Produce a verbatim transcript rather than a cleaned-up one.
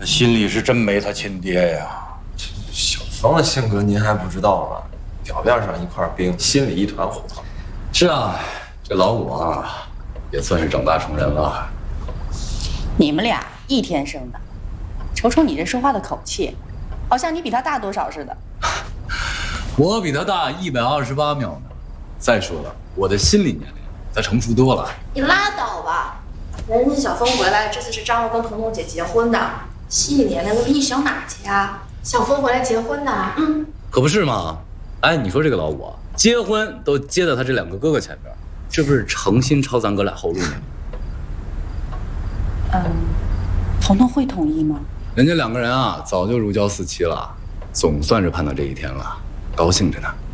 心里是真没他亲爹呀。 小芳的性格您还不知道吗？表面上一块冰，心里一团火。 是啊，这老五啊，也算是长大成人了。 你们俩一天生的，瞅瞅你这说话的口气，好像你比他大多少似的。 我比他大一百二十八秒呢。再说了，我的心理年龄他成熟多了。 你拉倒吧，人家小峰回来，这次是张罗跟彤彤姐结婚的，心理年龄都比你小哪去啊？小峰回来结婚的，嗯， 可不是嘛。哎，你说这个老五啊，结婚都接到他这两个哥哥前边，这不是诚心抄咱哥俩后路吗？ 嗯，彤彤会同意吗？ 人家两个人啊，早就如胶似漆了，总算是盼到这一天了，高兴着呢。